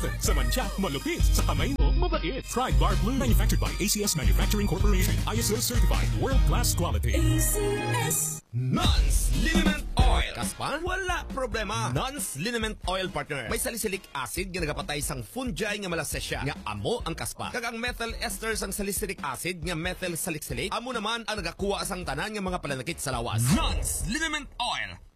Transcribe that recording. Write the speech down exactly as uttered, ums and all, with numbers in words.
Sa mancha, malupit. Sa kamay mo, mabait. Try Bar Blue. Manufactured by A C S Manufacturing Corporation. I S O certified. World-class quality. A C S. Non's Liniment Oil. Kaspa? Wala problema. Non's Liniment Oil, partner. May salicylic acid nga nagapatay sang fungi nga malasesya nga amo ang kaspa. Kag ang methyl ester sang salicylic acid nga methyl salicylate amo naman ang nagakuha sang tanan nga mga pananakit sa lawas. Non's Liniment Oil.